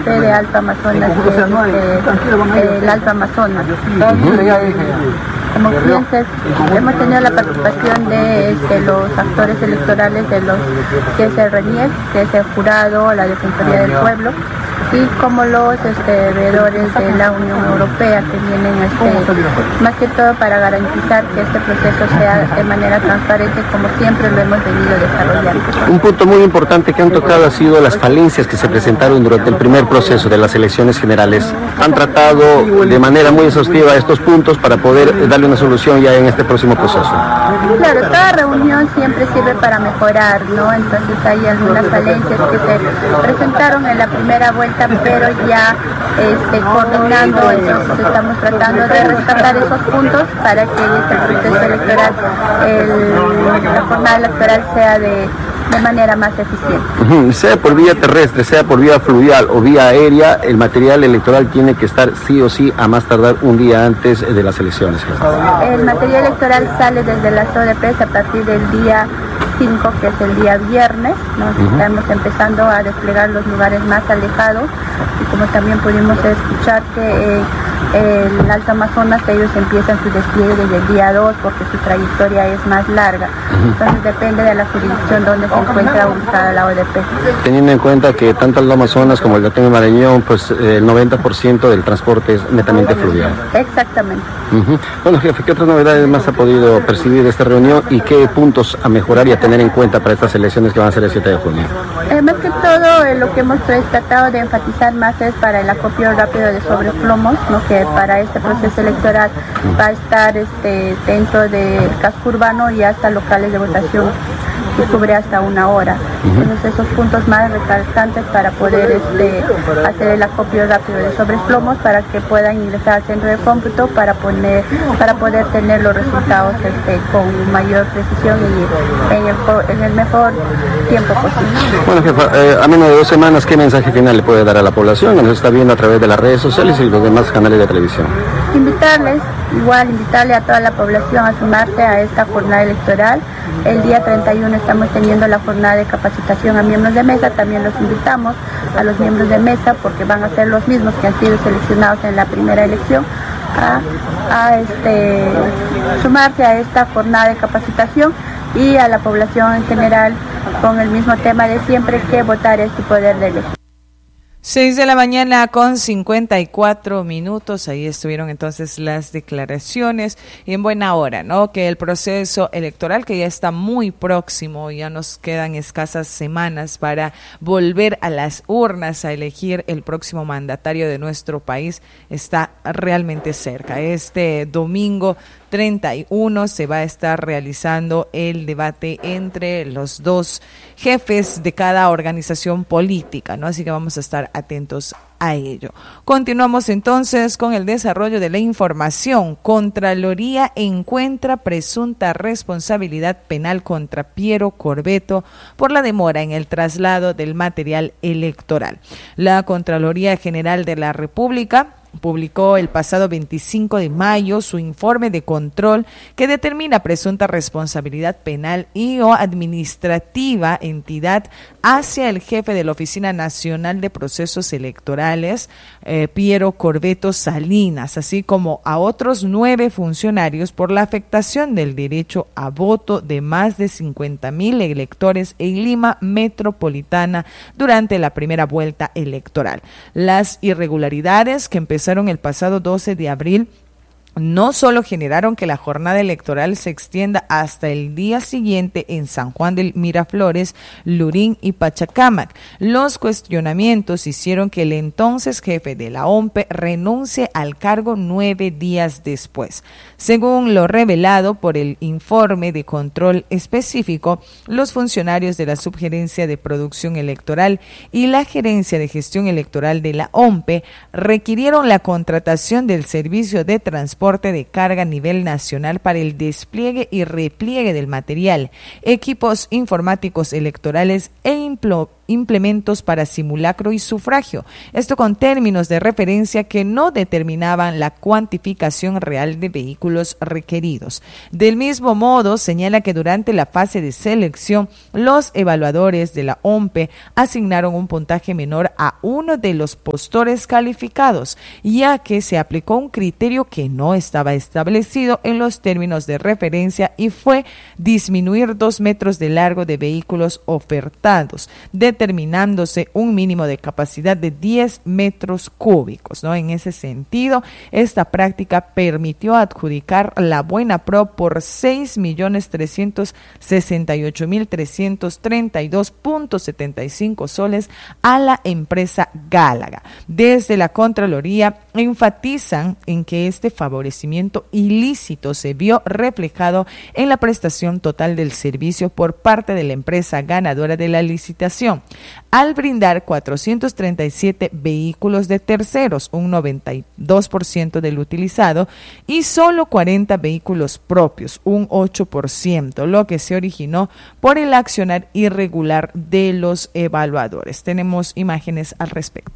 ODP de Alto Amazonas, que es el Alto Amazonas. Como clientes hemos tenido la participación de los actores electorales, que es el RENIEC, que es el jurado, la Defensoría del Pueblo, y como los veedores de la Unión Europea, que vienen más que todo para garantizar que este proceso sea de manera transparente, como siempre lo hemos venido desarrollando. Un punto muy importante que han tocado ha sido las falencias que se presentaron durante el primer proceso de las elecciones generales. Han tratado de manera muy exhaustiva estos puntos para poder darle una solución ya en este próximo proceso. Claro, toda reunión siempre sirve para mejorar, ¿no? Entonces hay algunas falencias que se presentaron en la primera vuelta, pero ya coordinando, entonces estamos tratando de rescatar esos puntos para que este proceso electoral, la jornada electoral sea de manera más eficiente. Sea por vía terrestre, sea por vía fluvial o vía aérea, el material electoral tiene que estar sí o sí a más tardar un día antes de las elecciones. El material electoral sale desde las ODPs a partir del día 5, que es el día viernes, ¿no? Estamos empezando a desplegar los lugares más alejados, y como también pudimos escuchar que el Alto Amazonas, ellos empiezan su despliegue desde el día 2 porque su trayectoria es más larga. Entonces depende de la jurisdicción donde se encuentra ubicada la ODP. Teniendo en cuenta que tanto el Amazonas como el Gatún y Marañón, pues el 90% del transporte es netamente fluvial. Exactamente. Bueno, jefe, ¿qué otras novedades más ha podido percibir de esta reunión y qué puntos a mejorar y a tener en cuenta para estas elecciones que van a ser el 7 de junio? Más que todo, lo que hemos tratado de enfatizar más es para el acopio rápido de sobreplomos, ¿no? Que para este proceso electoral va a estar dentro del casco urbano y hasta locales de votación que cubre hasta 1 hora. Entonces esos puntos más recalcantes para poder hacer el acopio rápido de sobreplomos para que puedan ingresar al centro de cómputo para poder tener los resultados con mayor precisión y en el mejor tiempo posible. Bueno, jefa, a menos de 2 semanas, ¿qué mensaje final le puede dar a la población que nos está viendo a través de las redes sociales y los demás canales de televisión? Invitarle a toda la población a sumarse a esta jornada electoral. El día 31 estamos teniendo la jornada de capacitación a miembros de mesa. También los invitamos a los miembros de mesa, porque van a ser los mismos que han sido seleccionados en la primera elección, a sumarse a esta jornada de capacitación, y a la población en general con el mismo tema de siempre, que votar es tu poder de elegir. 6 de la mañana con 54 minutos, ahí estuvieron entonces las declaraciones, y en buena hora, ¿no? Que el proceso electoral, que ya está muy próximo, ya nos quedan escasas semanas para volver a las urnas a elegir el próximo mandatario de nuestro país, está realmente cerca. Este domingo 31 se va a estar realizando el debate entre los dos jefes de cada organización política, ¿no? Así que vamos a estar atentos a ello. Continuamos entonces con el desarrollo de la información. Contraloría encuentra presunta responsabilidad penal contra Piero Corvetto por la demora en el traslado del material electoral. La Contraloría General de la República publicó el pasado 25 de mayo su informe de control que determina presunta responsabilidad penal y o administrativa entidad hacia el jefe de la Oficina Nacional de Procesos Electorales, Piero Corvetto Salinas, así como a otros 9 funcionarios por la afectación del derecho a voto de más de 50,000 electores en Lima metropolitana durante la primera vuelta electoral. Las irregularidades que empezaron el pasado 12 de abril no solo generaron que la jornada electoral se extienda hasta el día siguiente en San Juan del Miraflores, Lurín y Pachacámac. Los cuestionamientos hicieron que el entonces jefe de la OMPE renuncie al cargo 9 días después. Según lo revelado por el informe de control específico, los funcionarios de la Subgerencia de Producción Electoral y la Gerencia de Gestión Electoral de la OMPE requirieron la contratación del servicio de transporte de carga a nivel nacional para el despliegue y repliegue del material, equipos informáticos electorales e implementos para simulacro y sufragio. Esto con términos de referencia que no determinaban la cuantificación real de vehículos requeridos. Del mismo modo, señala que durante la fase de selección, los evaluadores de la OMPE asignaron un puntaje menor a uno de los postores calificados, ya que se aplicó un criterio que no estaba establecido en los términos de referencia y fue disminuir 2 metros de largo de vehículos ofertados, determinándose un mínimo de capacidad de 10 metros cúbicos, ¿no? En ese sentido, esta práctica permitió adjudicar la Buena Pro por 6.368.332.75 soles a la empresa Gálaga. Desde la Contraloría enfatizan en que este favorecimiento ilícito se vio reflejado en la prestación total del servicio por parte de la empresa ganadora de la licitación, al brindar 437 vehículos de terceros, un 92% del utilizado, y solo 40 vehículos propios, un 8%, lo que se originó por el accionar irregular de los evaluadores. Tenemos imágenes al respecto.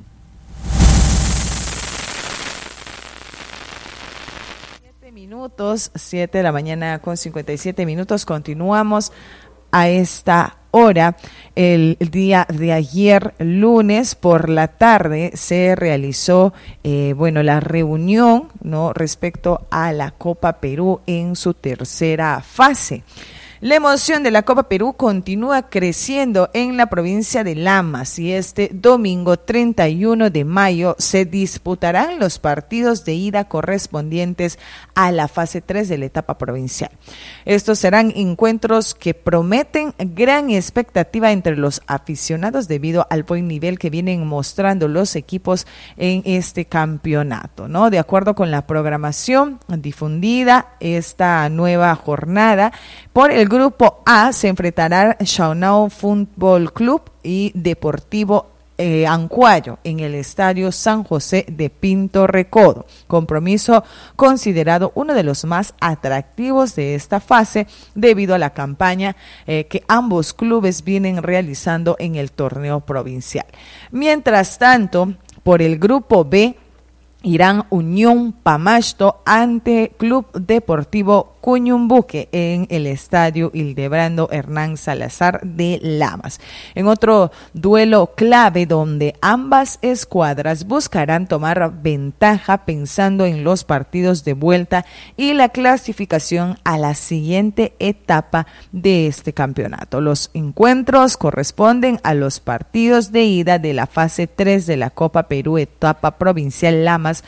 Minutos, 7 de la mañana con 57 minutos. Continuamos a esta hora. El día de ayer, lunes por la tarde, se realizó la reunión, ¿no?, respecto a la Copa Perú en su tercera fase. La emoción de la Copa Perú continúa creciendo en la provincia de Lamas y este domingo 31 de mayo se disputarán los partidos de ida correspondientes a la fase 3 de la etapa provincial. Estos serán encuentros que prometen gran expectativa entre los aficionados debido al buen nivel que vienen mostrando los equipos en este campeonato, ¿no? De acuerdo con la programación difundida esta nueva jornada, por el Grupo A se enfrentarán Shaunao Fútbol Club y Deportivo Ancuayo en el Estadio San José de Pinto Recodo, compromiso considerado uno de los más atractivos de esta fase debido a la campaña que ambos clubes vienen realizando en el torneo provincial. Mientras tanto, por el Grupo B irán Unión Pamasto ante Club Deportivo Cuñumbuque en el Estadio Hildebrando Hernán Salazar de Lamas. En otro duelo clave donde ambas escuadras buscarán tomar ventaja pensando en los partidos de vuelta y la clasificación a la siguiente etapa de este campeonato. Los encuentros corresponden a los partidos de ida de la fase 3 de la Copa Perú etapa provincial Lamas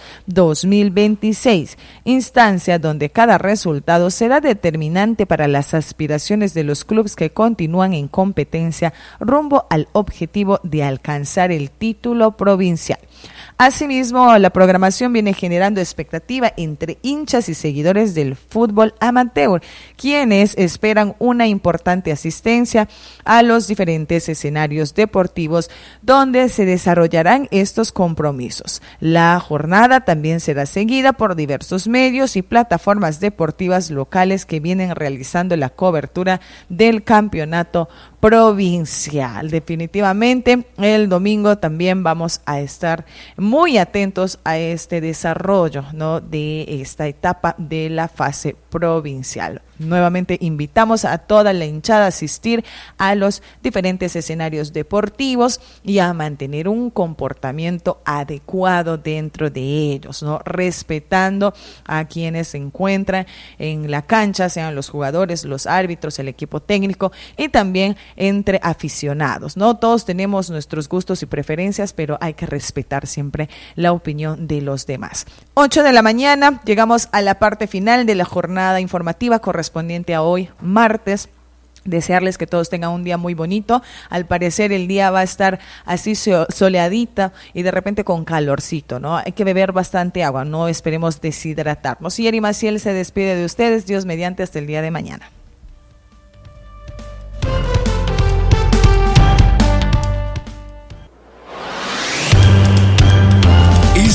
2026, instancia donde cada resultado será determinante para las aspiraciones de los clubes que continúan en competencia rumbo al objetivo de alcanzar el título provincial. Asimismo, la programación viene generando expectativa entre hinchas y seguidores del fútbol amateur, quienes esperan una importante asistencia a los diferentes escenarios deportivos donde se desarrollarán estos compromisos. La jornada también será seguida por diversos medios y plataformas deportivas locales que vienen realizando la cobertura del campeonato provincial. Definitivamente, el domingo también vamos a estar muy atentos a este desarrollo, ¿no?, de esta etapa de la fase provincial. Nuevamente invitamos a toda la hinchada a asistir a los diferentes escenarios deportivos y a mantener un comportamiento adecuado dentro de ellos, ¿no?, respetando a quienes se encuentran en la cancha, sean los jugadores, los árbitros, el equipo técnico y también entre aficionados, ¿no? Todos tenemos nuestros gustos y preferencias, pero hay que respetar siempre la opinión de los demás. 8 de la mañana, llegamos a la parte final de la jornada informativa correspondiente a hoy, martes. Desearles que todos tengan un día muy bonito. Al parecer el día va a estar así soleadita y de repente con calorcito, ¿no? Hay que beber bastante agua, no esperemos deshidratarnos. Y Eri Maciel se despide de ustedes, Dios mediante, hasta el día de mañana.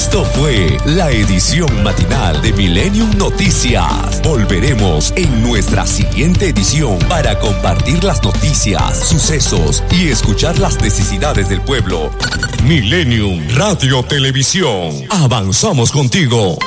Esto fue la edición matinal de Millennium Noticias. Volveremos en nuestra siguiente edición para compartir las noticias, sucesos y escuchar las necesidades del pueblo. Millennium Radio Televisión. Avanzamos contigo.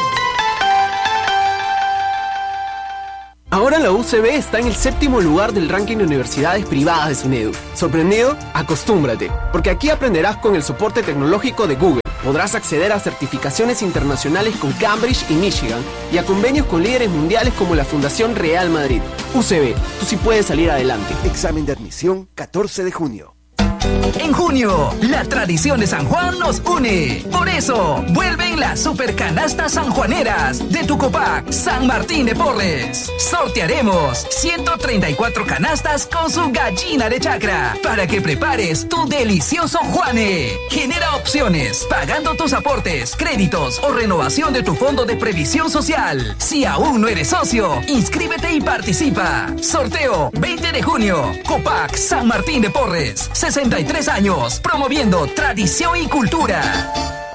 Ahora la UCB está en el 7º lugar del ranking de universidades privadas de SUNEDU. ¿Sorprendido? Acostúmbrate, porque aquí aprenderás con el soporte tecnológico de Google. Podrás acceder a certificaciones internacionales con Cambridge y Michigan y a convenios con líderes mundiales como la Fundación Real Madrid. UCB, tú sí puedes salir adelante. Examen de admisión 14 de junio. En junio, la tradición de San Juan nos une. Por eso, vuelven las supercanastas sanjuaneras de tu Copac San Martín de Porres. Sortearemos 134 canastas con su gallina de chacra para que prepares tu delicioso Juane. Genera opciones pagando tus aportes, créditos o renovación de tu fondo de previsión social. Si aún no eres socio, inscríbete y participa. Sorteo 20 de junio. Copac San Martín de Porres. 63 años, promoviendo tradición y cultura.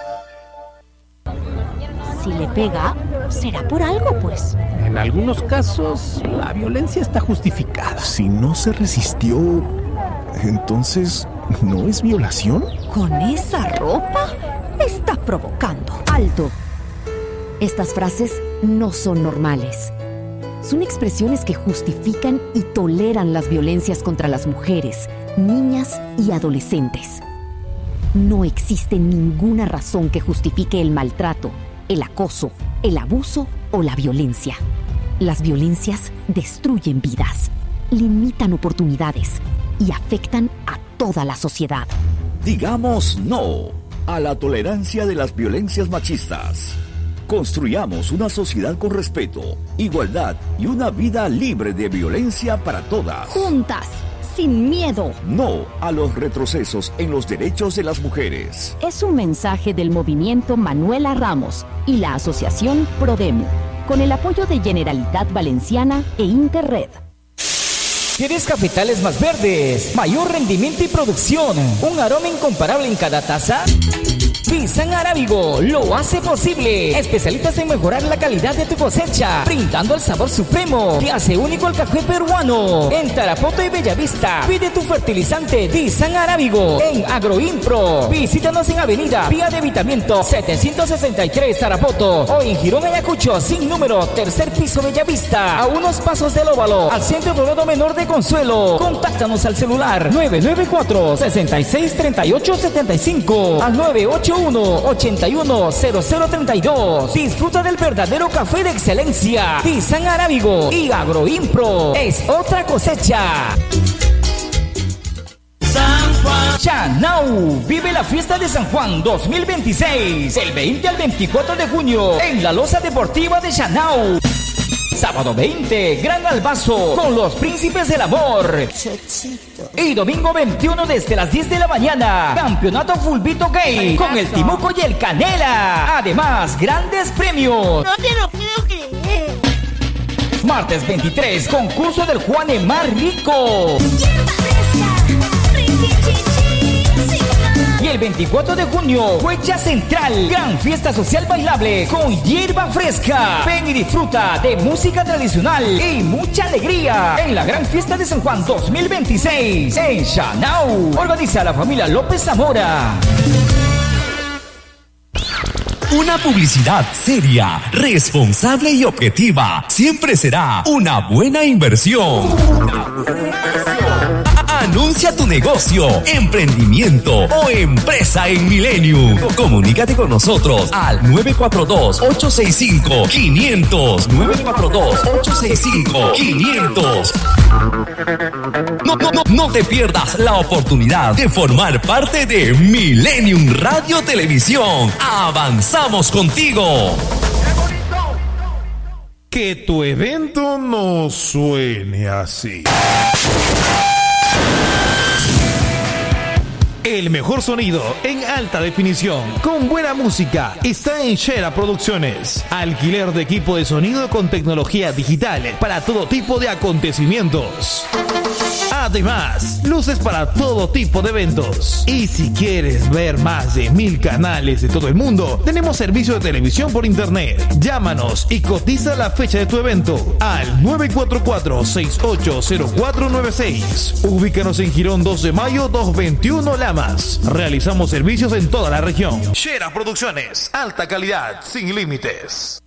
Si le pega, será por algo, pues. En algunos casos, la violencia está justificada. Si no se resistió, entonces, ¿no es violación? ¿Con esa ropa? Está provocando. ¡Alto! Estas frases no son normales. Son expresiones que justifican y toleran las violencias contra las mujeres, niñas y adolescentes. No existe ninguna razón que justifique el maltrato, el acoso, el abuso o la violencia. Las violencias destruyen vidas, limitan oportunidades y afectan a toda la sociedad. Digamos no a la tolerancia de las violencias machistas. Construyamos una sociedad con respeto, igualdad y una vida libre de violencia para todas. Juntas, sin miedo. No a los retrocesos en los derechos de las mujeres. Es un mensaje del movimiento Manuela Ramos y la asociación Prodemo, con el apoyo de Generalitat Valenciana e Interred. ¿Quieres cafetales más verdes, mayor rendimiento y producción, un aroma incomparable en cada taza? Dizan Arábigo lo hace posible. Especialistas en mejorar la calidad de tu cosecha, brindando el sabor supremo que hace único el café peruano. En Tarapoto y Bellavista, pide tu fertilizante Dizan Arábigo en Agroimpro. Visítanos en Avenida Vía de Evitamiento 763 Tarapoto o en Girón Ayacucho, sin número, 3er piso Bellavista, a unos pasos del Óvalo, al Centro Dorado Menor de Consuelo. Contáctanos al celular 994-663875 al 981-810032. Disfruta del verdadero café de excelencia. Dizan Arábigo y Agroimpro es otra cosecha. San Juan. Chanau vive la fiesta de San Juan 2026 del 20 al 24 de junio en la Loza Deportiva de Chanau. Sábado 20, Gran Albazo con los Príncipes del Amor. Y domingo 21 desde las 10 de la mañana, Campeonato Fulbito Gay con el Timuco y el Canela. Además, grandes premios. No te lo puedo creer. Martes 23, concurso del Juane más rico. Y el 24 de junio, Huecha Central, gran fiesta social bailable con hierba fresca. Ven y disfruta de música tradicional y mucha alegría en la gran fiesta de San Juan 2026 en Chanau. Organiza la familia López Zamora. Una publicidad seria, responsable y objetiva siempre será una buena inversión. Anuncia tu negocio, emprendimiento o empresa en Millennium. Comunícate con nosotros al 942-865-500. 942-865-500. No te pierdas la oportunidad de formar parte de Millennium Radio Televisión. Avanzamos contigo. Que tu evento no suene así. El mejor sonido en alta definición, con buena música, está en Shera Producciones. Alquiler de equipo de sonido con tecnología digital para todo tipo de acontecimientos. Además, luces para todo tipo de eventos. Y si quieres ver más de 1000 canales de todo el mundo, tenemos servicio de televisión por internet. Llámanos y cotiza la fecha de tu evento al 944-680496. Ubícanos en Girón 2 de Mayo 221 Lamas. Realizamos servicios en toda la región. Shera Producciones, alta calidad, sin límites.